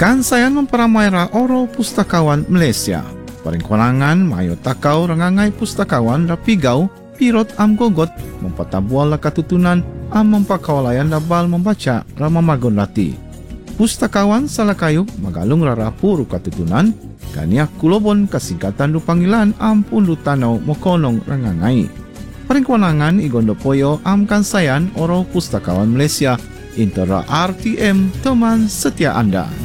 Kan saya memperamaira oro pustakawan Malaysia. Paringkurangan mayo takau rangangai pustakawan rapigau pirot am gogot mempatabual la katutunan am mempakawalayan dabal membaca ramamagon lati. Pustakawan salah kayu magalung rarapu katutunan kaniak kulobon kasingkatan du panggilan am pundu tanau mokonong rangangai. Paringkurangan igondopoyo am kansayan oro pustakawan Malaysia intera RTM teman setia Anda.